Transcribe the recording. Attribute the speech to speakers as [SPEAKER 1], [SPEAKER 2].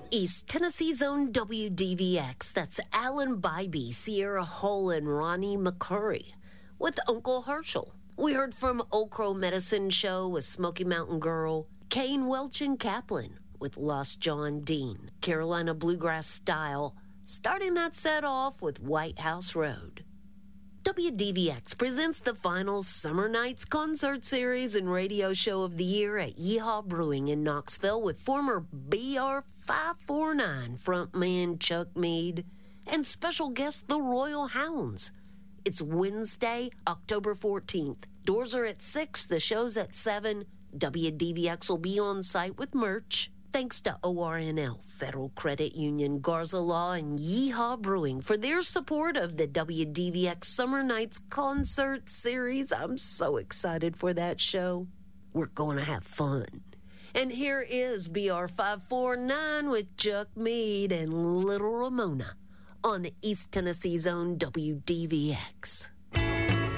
[SPEAKER 1] East Tennessee's own WDVX. That's Alan Bybee, Sierra Hull, and Ronnie McCurry with Uncle Herschel. We heard from Old Crow Medicine Show with Smoky Mountain Girl, Kane Welch and Kaplan with Lost John Dean, Carolina Bluegrass Style, starting that set off with White House Road. WDVX presents the final Summer Nights concert series and radio show of the year at Yeehaw Brewing in Knoxville with former BR549 frontman Chuck Mead and special guest the Royal Hounds. It's Wednesday, October 14th. Doors are at 6, the show's at 7. WDVX will be on site with merch. Thanks to ORNL, Federal Credit Union, Garza Law, and Yeehaw Brewing for their support of the WDVX Summer Nights Concert Series. I'm so excited for that show. We're going to have fun. And here is BR549 with Chuck Mead and Little Ramona on East Tennessee's own WDVX.